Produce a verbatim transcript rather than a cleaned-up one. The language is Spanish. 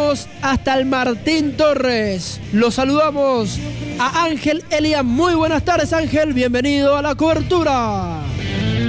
vamos hasta el Martín Torres. Lo saludamos a Ángel Elia. Muy buenas tardes, Ángel. Bienvenido a la cobertura.